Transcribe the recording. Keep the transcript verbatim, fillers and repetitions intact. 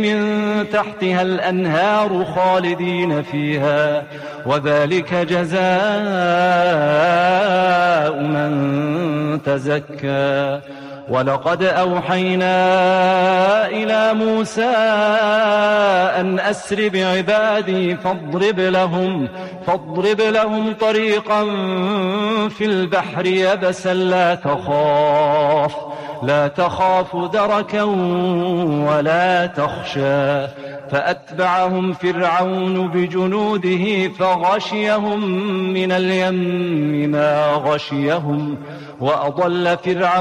من تحتها الأنهار خالدين فيها وذلك جزاء من تزكى. ولقد أوحينا إلى موسى أن أسر بعبادي فاضرب لهم, فاضرب لهم طريقا في البحر يبسا لا تخاف لا تخاف دركا ولا تخشى. فأتبعهم فرعون بجنوده فغشيهم من اليم ما غشيهم وأضل فرعون